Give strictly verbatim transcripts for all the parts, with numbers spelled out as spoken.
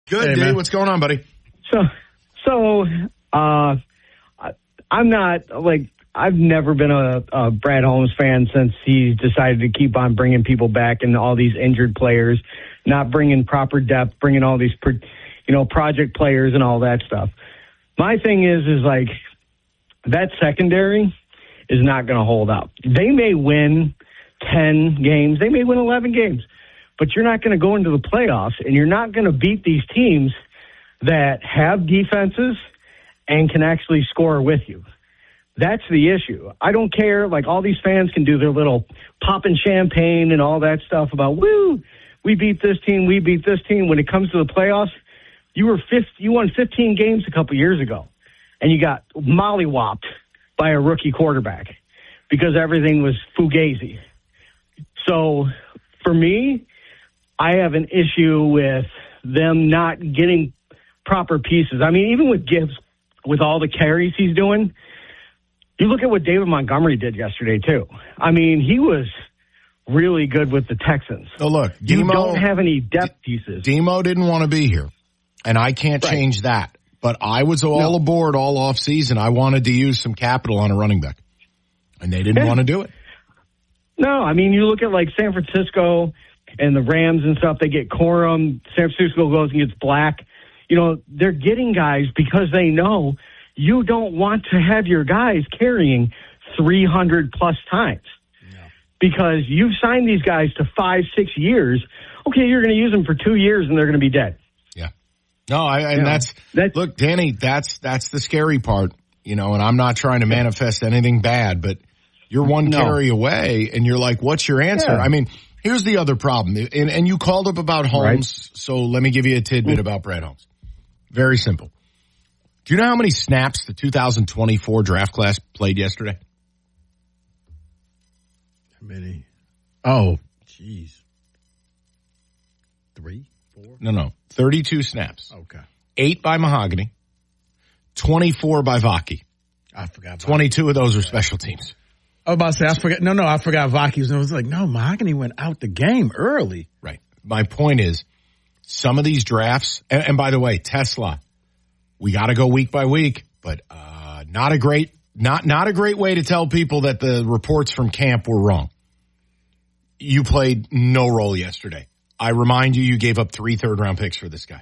Good, hey, D. Man. What's going on, buddy? So, so uh, I'm not, like, I've never been a, a Brad Holmes fan since he decided to keep on bringing people back and all these injured players, not bringing proper depth, bringing all these, you know, project players and all that stuff. My thing is, is like, that secondary is not going to hold up. They may win ten games. They may win eleven games. But you're not going to go into the playoffs, and you're not going to beat these teams that have defenses and can actually score with you. That's the issue. I don't care. Like, all these fans can do their little popping champagne and all that stuff about, woo, we beat this team, we beat this team. When it comes to the playoffs, you were fifth, you won fifteen games a couple years ago, and you got mollywopped by a rookie quarterback because everything was fugazi. So, for me, I have an issue with them not getting proper pieces. I mean, even with Gibbs, with all the carries he's doing, you look at what David Montgomery did yesterday, too. I mean, he was really good with the Texans. Oh, look, you Demo, don't have any depth pieces. Demo didn't want to be here, and I can't right. change that. But I was all no. aboard all offseason. I wanted to use some capital on a running back, and they didn't yeah. want to do it. No, I mean, you look at, like, San Francisco and the Rams and stuff. They get Corum. San Francisco goes and gets Black. You know, they're getting guys because they know you don't want to have your guys carrying three hundred plus times. No. Because you've signed these guys to five, six years. Okay, you're going to use them for two years and they're going to be dead. Yeah. No, I, and yeah. that's, that's, look, Danny, that's, that's the scary part, you know, and I'm not trying to manifest anything bad, but you're one no. carry away and you're like, what's your answer? Yeah. I mean, here's the other problem. And, and you called up about Holmes. Right. So let me give you a tidbit mm-hmm. about Brad Holmes. Very simple. Do you know how many snaps the two thousand twenty-four draft class played yesterday? How many? Oh, jeez. Three, four? No, no. thirty-two snaps. Okay. Eight by Mahogany. twenty-four by Vaki. I forgot. twenty-two of those are special teams. I was about to say, I forgot. No, no, I forgot Vaki. I was like, no, Mahogany went out the game early. Right. My point is, some of these drafts, and, and by the way, Tesla, we got to go week by week, but uh, not a great, not not a great way to tell people that the reports from camp were wrong. You played no role yesterday. I remind you, you gave up three third round picks for this guy.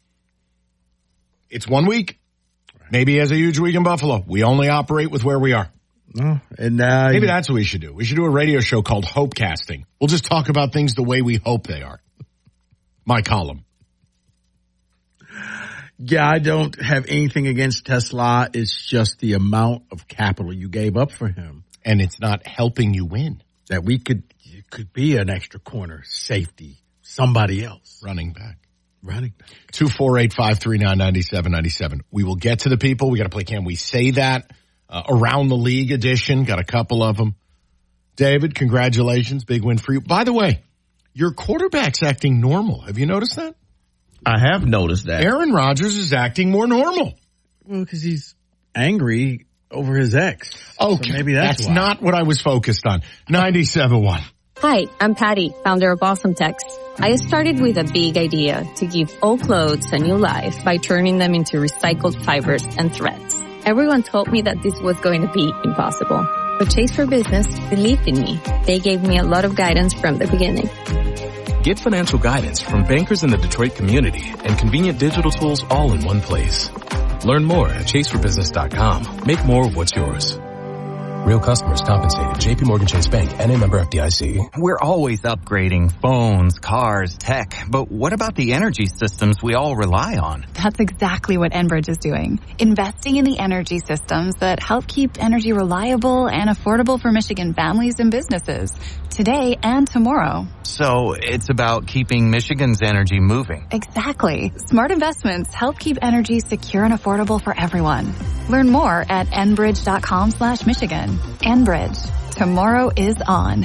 It's one week. Maybe he has a huge week in Buffalo. We only operate with where we are. No, and uh, maybe that's what we should do. We should do a radio show called Hope Casting. We'll just talk about things the way we hope they are. My column. Yeah, I don't have anything against Tesla. It's just the amount of capital you gave up for him. And it's not helping you win. That we could, it could be an extra corner, safety, somebody else. Running back. Running back. two four eight, five three nine, nine seven nine seven. We will get to the people. We got to play Can We Say That? Uh, around the League edition. Got a couple of them. David, congratulations. Big win for you. By the way, your quarterback's acting normal. Have you noticed that? I have noticed that. Aaron Rodgers is acting more normal. Well, because he's angry over his ex. Okay. So maybe that's, that's why. not what I was focused on. ninety-seven point one. Hi, I'm Patty, founder of Awesome Text. I started with a big idea to give old clothes a new life by turning them into recycled fibers and threads. Everyone told me that this was going to be impossible. But Chase for Business believed in me. They gave me a lot of guidance from the beginning. Get financial guidance from bankers in the Detroit community and convenient digital tools all in one place. Learn more at chase for business dot com. Make more of what's yours. Real customers compensated. J P Morgan Chase Bank, N A member F D I C. We're always upgrading phones, cars, tech, but what about the energy systems we all rely on? That's exactly what Enbridge is doing. Investing in the energy systems that help keep energy reliable and affordable for Michigan families and businesses, today and tomorrow. So it's about keeping Michigan's energy moving. Exactly. Smart investments help keep energy secure and affordable for everyone. Learn more at enbridge.com slash Michigan. Enbridge. Tomorrow is on.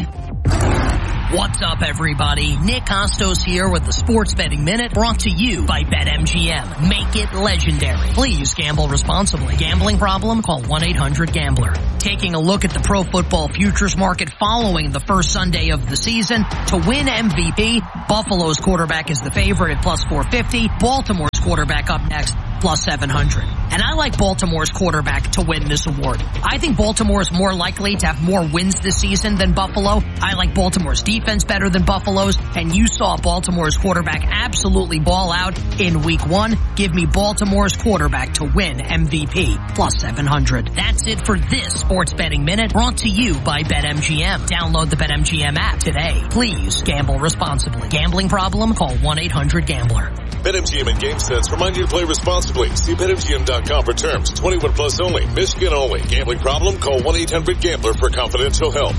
What's up, everybody? Nick Costos here with the Sports Betting Minute, brought to you by BetMGM. Make it legendary. Please gamble responsibly. Gambling problem? Call one eight hundred gambler. Taking a look at the pro football futures market following the first Sunday of the season. To win M V P, Buffalo's quarterback is the favorite at plus four fifty. Baltimore's quarterback up next, plus seven hundred. And I like Baltimore's quarterback to win this award. I think Baltimore is more likely to have more wins this season than Buffalo. I like Baltimore's defense better than Buffalo's, and you saw Baltimore's quarterback absolutely ball out in week one. Give me Baltimore's quarterback to win M V P, plus seven hundred. That's it for this Sports Betting Minute, brought to you by BetMGM. Download the BetMGM app today. Please gamble responsibly. Gambling problem? Call one eight hundred gambler. BetMGM and GameSense remind you to play responsibly. See Bet M G M dot com for terms. twenty-one plus only. Michigan only. Gambling problem? Call one eight hundred gambler for confidential help.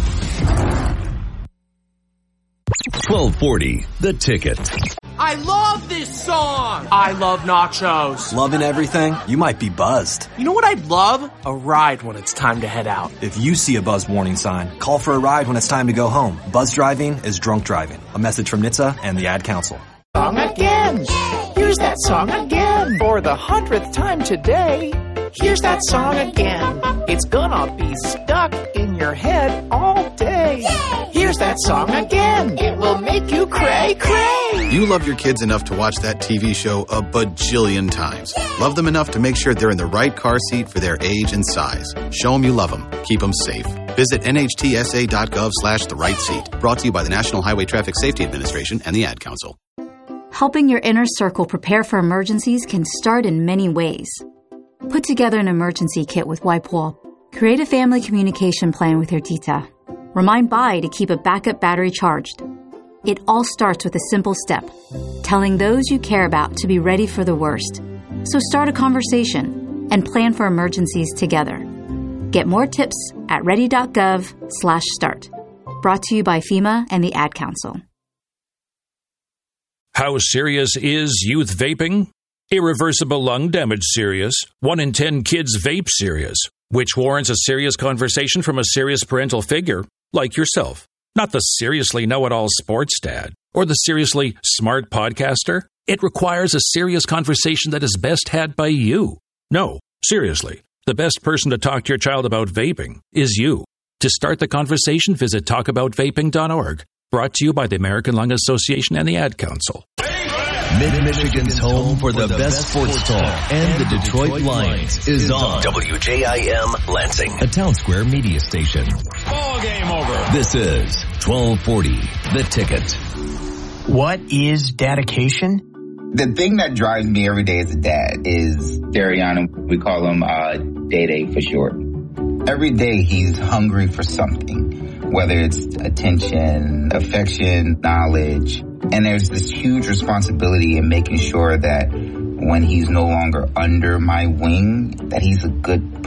twelve forty, The Ticket. I love this song! I love nachos. Loving everything? You might be buzzed. You know what I'd love? A ride when it's time to head out. If you see a buzz warning sign, call for a ride when it's time to go home. Buzz driving is drunk driving. A message from N H T S A and the Ad Council. Song again. Here's that song again. For the hundredth time today. Here's that song again. It's gonna be stuck in your head all day. Here's that song again. It will make you cray cray. You love your kids enough to watch that T V show a bajillion times. Love them enough to make sure they're in the right car seat for their age and size. Show them you love them. Keep them safe. Visit N H T S A dot gov slash the right seat. Brought to you by the National Highway Traffic Safety Administration and the Ad Council. Helping your inner circle prepare for emergencies can start in many ways. Put together an emergency kit with WipeWall. Create a family communication plan with your tita. Remind Bai to keep a backup battery charged. It all starts with a simple step, telling those you care about to be ready for the worst. So start a conversation and plan for emergencies together. Get more tips at ready.gov slash start. Brought to you by FEMA and the Ad Council. How serious is youth vaping? Irreversible lung damage serious. One in ten kids vape serious, which warrants a serious conversation from a serious parental figure like yourself. Not the seriously know-it-all sports dad or the seriously smart podcaster. It requires a serious conversation that is best had by you. No, seriously, the best person to talk to your child about vaping is you. To start the conversation, visit talk about vaping dot org. Brought to you by the American Lung Association and the Ad Council. Mid-Michigan's home for the best sports talk and the Detroit Lions is on W J I M Lansing, a Town Square media station. Ball game over. This is twelve forty, The Ticket. What is dedication? The thing that drives me every day as a dad is Dariana. We call him uh, Day-Day for short. Every day he's hungry for something, whether it's attention, affection, knowledge. And there's this huge responsibility in making sure that when he's no longer under my wing, that he's a good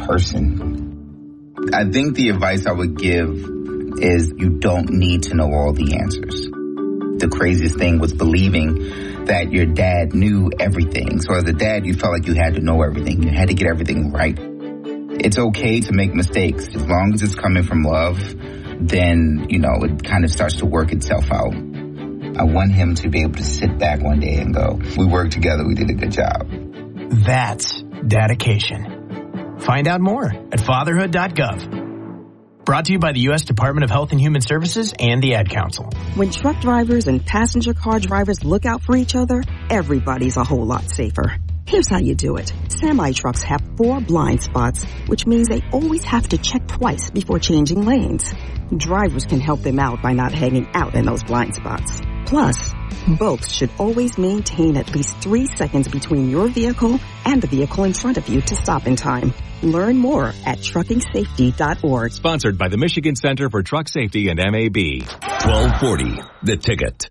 person. I think the advice I would give is you don't need to know all the answers. The craziest thing was believing that your dad knew everything. So as a dad, you felt like you had to know everything. You had to get everything right. It's okay to make mistakes. As long as it's coming from love, then, you know, it kind of starts to work itself out. I want him to be able to sit back one day and go, we worked together, we did a good job. That's dedication. Find out more at fatherhood dot gov. Brought to you by the U S Department of Health and Human Services and the Ad Council. When truck drivers and passenger car drivers look out for each other, everybody's a whole lot safer. Here's how you do it. Semi-trucks have four blind spots, which means they always have to check twice before changing lanes. Drivers can help them out by not hanging out in those blind spots. Plus, both should always maintain at least three seconds between your vehicle and the vehicle in front of you to stop in time. Learn more at trucking safety dot org. Sponsored by the Michigan Center for Truck Safety and M A B. twelve forty, The Ticket.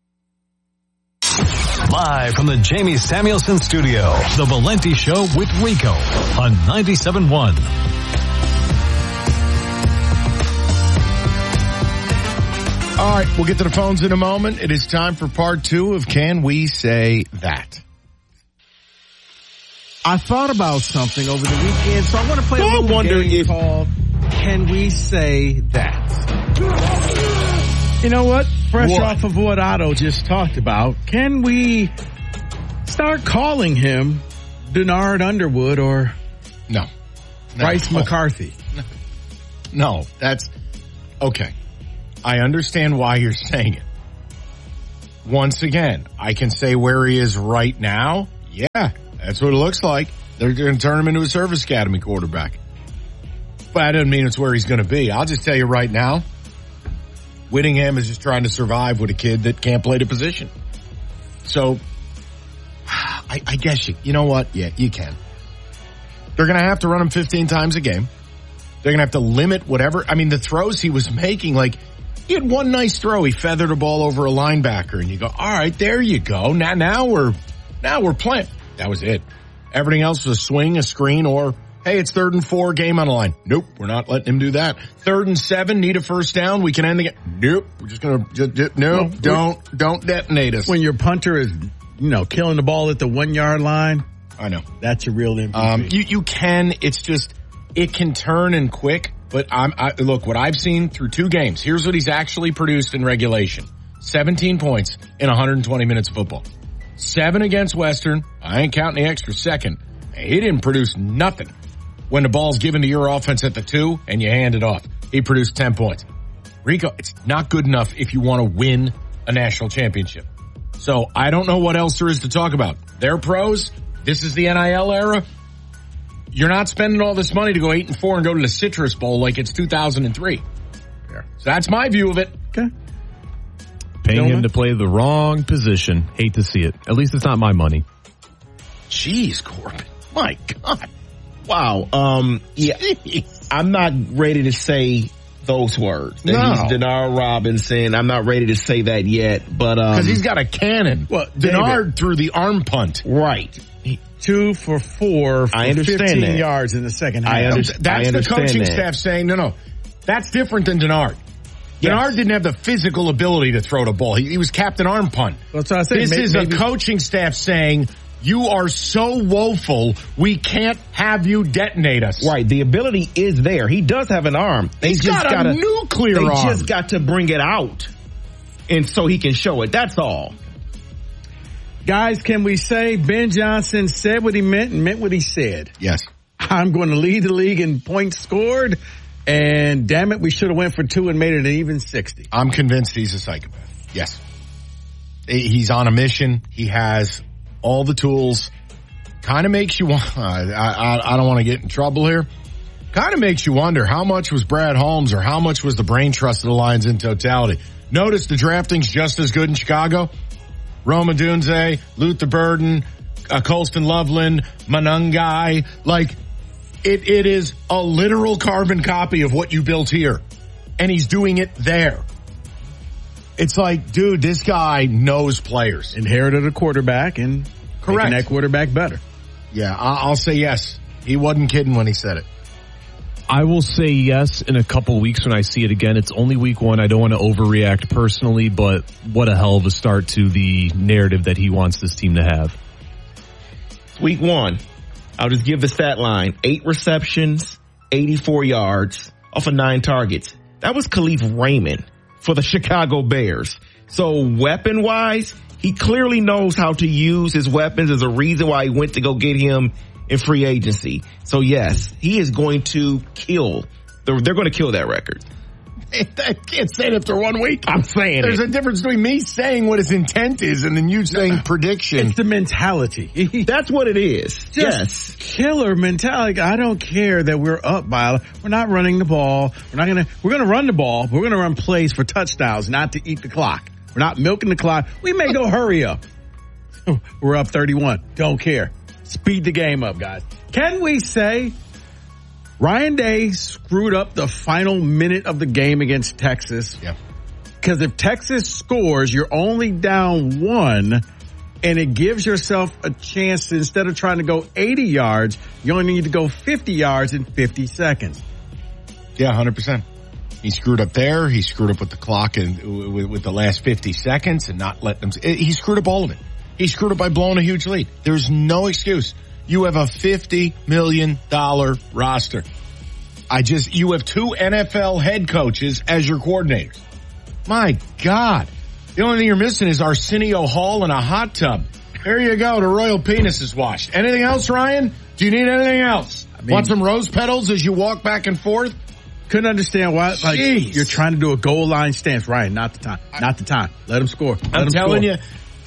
Live from the Jamie Samuelson Studio, The Valenti Show with Rico on ninety-seven point one. All right, we'll get to the phones in a moment. It is time for part two of Can We Say That? I thought about something over the weekend, so I want to play so a little wonder game if, called Can We Say That? You know what? Fresh what? off of what Otto just talked about, can we start calling him Denard Underwood or no, no. Bryce oh. McCarthy? No, that's okay. I understand why you're saying it. Once again, I can say where he is right now. Yeah, that's what it looks like. They're going to turn him into a service academy quarterback. But that doesn't mean it's where he's going to be. I'll just tell you right now, Whittingham is just trying to survive with a kid that can't play the position. So, I, I guess you, you know what? Yeah, you can. They're going to have to run him fifteen times a game. They're going to have to limit whatever. I mean, the throws he was making, like, he had one nice throw. He feathered a ball over a linebacker, and you go, all right, there you go. Now, now we're, now we're playing. That was it. Everything else was a swing, a screen, or, hey, it's third and four, game on the line. Nope, we're not letting him do that. Third and seven, need a first down, we can end the game. Nope, we're just going to, nope, well, don't, don't detonate us. When your punter is, you know, killing the ball at the one-yard line. I know. That's your real M V P. Um, you, you can, it's just, it can turn and quick, but I'm, I, look, what I've seen through two games, here's what he's actually produced in regulation. seventeen points in one hundred twenty minutes of football. Seven against Western. I ain't counting the extra second. He didn't produce nothing when the ball's given to your offense at the two and you hand it off. He produced ten points. Rico, it's not good enough if you want to win a national championship. So I don't know what else there is to talk about. They're pros. This is the N I L era. You're not spending all this money to go eight and four and go to the Citrus Bowl like it's two thousand three. So that's my view of it. Okay. Paying him to play the wrong position. Hate to see it. At least it's not my money. Jeez, Corbin. My God. Wow. Um, yeah, I'm not ready to say those words. That no. He's Denard Robinson. I'm not ready to say that yet, but um, because he's got a cannon. Well, Denard threw the arm punt. Right. He, two for four for I understand fifteen that. yards in the second half. I under, That's I understand the coaching that. staff saying, no, no, that's different than Denard. Yes. Denard didn't have the physical ability to throw the ball. He, he was captain arm punt. That's what I said. This maybe, is maybe. a coaching staff saying, you are so woeful, we can't have you detonate us. Right. The ability is there. He does have an arm. They He's just got a gotta, nuclear they arm. They just got to bring it out, and so he can show it. That's all. Guys, can we say Ben Johnson said what he meant and meant what he said? Yes. I'm going to lead the league in points scored, and damn it, we should have went for two and made it an even sixty. I'm convinced he's a psychopath. Yes. He's on a mission. He has all the tools. Kind of makes you want, I, I, I don't want to get in trouble here. Kind of makes you wonder how much was Brad Holmes or how much was the brain trust of the Lions in totality. Notice the drafting's just as good in Chicago. Roma Dunze, Luther Burden, uh, Colston Loveland, Manungai. Like, it, it is a literal carbon copy of what you built here. And he's doing it there. It's like, dude, this guy knows players. Inherited a quarterback and correct making that quarterback better. Yeah, I'll say yes. He wasn't kidding when he said it. I will say yes in a couple weeks when I see it again. It's only week one. I don't want to overreact personally, but what a hell of a start to the narrative that he wants this team to have. It's week one. I'll just give the stat line. Eight receptions, eighty-four yards off of nine targets. That was Khalif Raymond for the Chicago Bears. So weapon-wise, he clearly knows how to use his weapons. There's a reason why he went to go get him in free agency. So yes, he is going to kill. They're, they're going to kill that record. I can't say it after one week. I'm saying There's it. a difference between me saying what his intent is and then you saying no, prediction. It's the mentality. That's what it is. Just yes. Killer mentality. I don't care that we're up by, we're not running the ball. We're not going to, we're going to run the ball. But we're going to run plays for touchdowns, not to eat the clock. We're not milking the clock. We may go hurry up. We're up thirty-one. Don't care. Speed the game up, guys. Can we say Ryan Day screwed up the final minute of the game against Texas? Yeah. Because if Texas scores, you're only down one, and it gives yourself a chance to, instead of trying to go eighty yards, you only need to go fifty yards in fifty seconds. Yeah, one hundred percent. He screwed up there. He screwed up with the clock and with, with the last fifty seconds and not letting them. He screwed up all of it. He screwed up by blowing a huge lead. There's no excuse. You have a fifty million dollars roster. I just, you have two N F L head coaches as your coordinators. My God. The only thing you're missing is Arsenio Hall in a hot tub. There you go. The royal penis is washed. Anything else, Ryan? Do you need anything else? I mean, want some rose petals as you walk back and forth? Couldn't understand why, like, Jeez. You're trying to do a goal line stance. Ryan, not the time. Not the time. Let him score. Let I'm him telling score. you,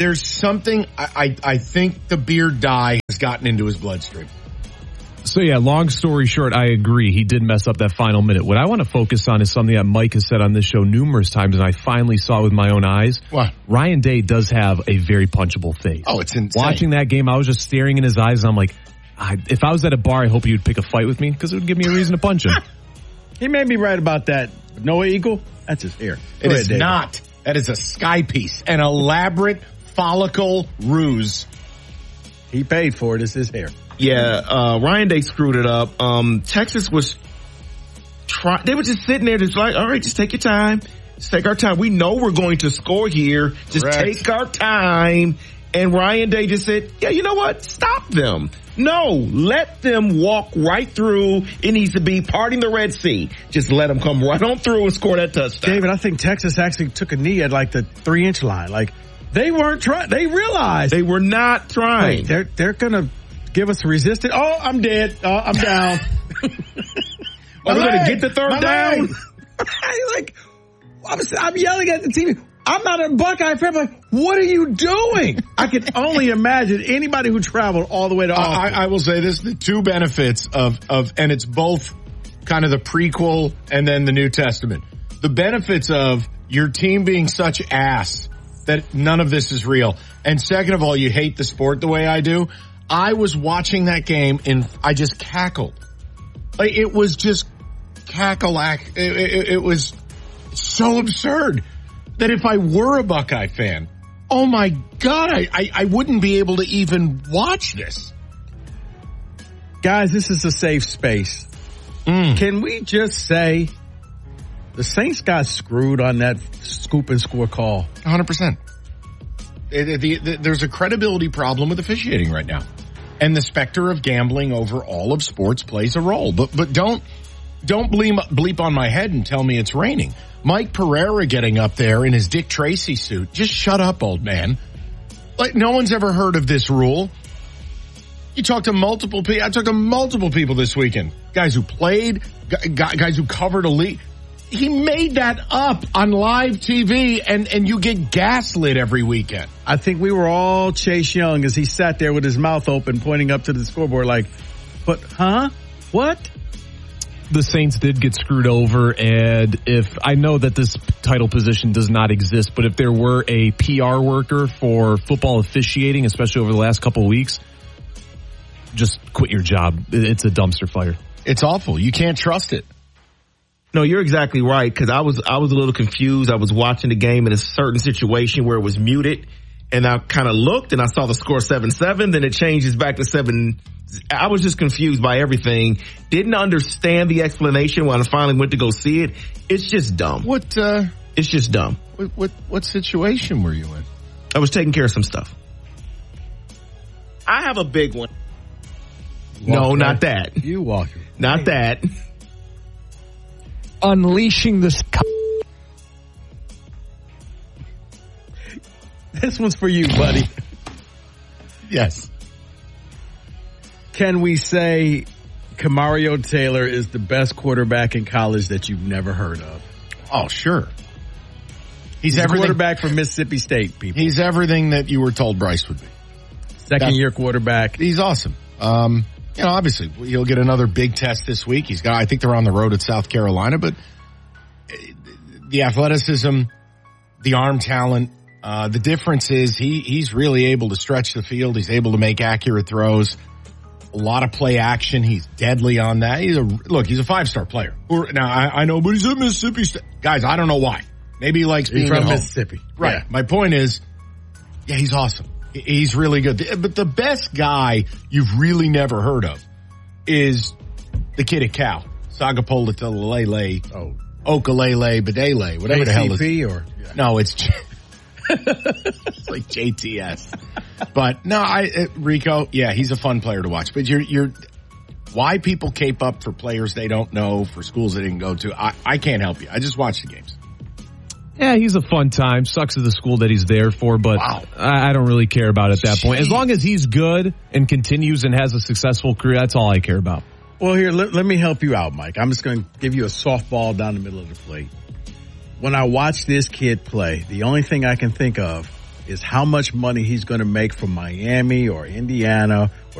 there's something, I, I, I think the beer dye has gotten into his bloodstream. So yeah, long story short, I agree. He did mess up that final minute. What I want to focus on is something that Mike has said on this show numerous times, and I finally saw it with my own eyes. What? Ryan Day does have a very punchable face. Oh, it's insane. Watching that game, I was just staring in his eyes, and I'm like, I, if I was at a bar, I hope he would pick a fight with me, because it would give me a reason to punch him. He may be right about that. Noah Eagle, that's his hair. Go It ahead, is David. not. That is a sky piece, an elaborate follicle ruse. He paid for it. It's his hair. Yeah, uh, Ryan Day screwed it up. Um, Texas was try. They were just sitting there, just like, all right, just take your time. Just take our time. We know we're going to score here. Just Correct. take our time. And Ryan Day just said, yeah, you know what? Stop them. No, let them walk right through. It needs to be parting the Red Sea. Just let them come right on through and score that touchdown. David, I think Texas actually took a knee at like the three inch line. Like they weren't trying. They realized they were not trying. Wait, they're they're gonna give us resistance. Oh, I'm dead. Oh, I'm down. Are we going to get the third My down? like, I'm, I'm yelling at the T V. I'm not a Buckeye fan. I'm like, what are you doing? I can only imagine anybody who traveled all the way to Austin. I, I will say this, the two benefits of, of, and it's both kind of the prequel and then the New Testament. The benefits of your team being such ass that none of this is real. And second of all, you hate the sport the way I do. I was watching that game and I just cackled. Like, it was just cackle-ack. It, it, it was so absurd that if I were a Buckeye fan, oh my God, I, I, I wouldn't be able to even watch this. Guys, this is a safe space. Mm. Can we just say the Saints got screwed on that scoop and score call? one hundred percent. The, the, the, there's a credibility problem with officiating right now. And the specter of gambling over all of sports plays a role. But but don't don't bleep, bleep on my head and tell me it's raining. Mike Pereira getting up there in his Dick Tracy suit. Just shut up, old man. Like, no one's ever heard of this rule. You talk to multiple people. I talked to multiple people this weekend. Guys who played, guys who covered a league. He made that up on live T V, and, and you get gaslit every weekend. I think we were all Chase Young as he sat there with his mouth open, pointing up to the scoreboard like, but, huh? What? The Saints did get screwed over, and if I know that this title position does not exist, but if there were a P R worker for football officiating, especially over the last couple of weeks, just quit your job. It's a dumpster fire. It's awful. You can't trust it. No, you're exactly right, because I was I was a little confused. I was watching the game in a certain situation where it was muted, and I kind of looked and I saw the score seven seven, then it changes back to seven. I was just confused by everything. Didn't understand the explanation when I finally went to go see it. It's just dumb. What? Uh, it's just dumb. What, what what situation were you in? I was taking care of some stuff. I have a big one. No, Walk not that. that. You walk. Not that. Unleashing this. Co- This one's for you, buddy. Yes. Can we say Camario Taylor is the best quarterback in college that you've never heard of? Oh, sure. He's, He's a quarterback from Mississippi State, people. He's everything that you were told Bryce would be. Second That's, year quarterback. He's awesome. Um, you know, obviously, he'll get another big test this week. He's got, I think they're on the road at South Carolina, but the athleticism, the arm talent, uh, the difference is he, he's really able to stretch the field. He's able to make accurate throws. A lot of play action. He's deadly on that. He's a, look, he's a five-star player. Now, I, I know, but he's at Mississippi State. Guys, I don't know why. Maybe he likes being he's from at home. Mississippi. Right. Yeah. My point is, yeah, he's awesome. He's really good. But the best guy you've really never heard of is the kid at Cal. Sagapola oh. Okalele Badele, whatever the hell it is. A C P or? Yeah. No, it's, it's like J T S. But no, I, uh, Rico, yeah, he's a fun player to watch. But you're, you're, why people cape up for players they don't know, for schools they didn't go to, I, I can't help you. I just watch the games. Yeah, he's a fun time. Sucks at the school that he's there for, but wow. I, I don't really care about it at that Jeez. point. As long as he's good and continues and has a successful career, that's all I care about. Well, here, let, let me help you out, Mike. I'm just going to give you a softball down the middle of the plate. When I watch this kid play, the only thing I can think of is how much money he's going to make from Miami or Indiana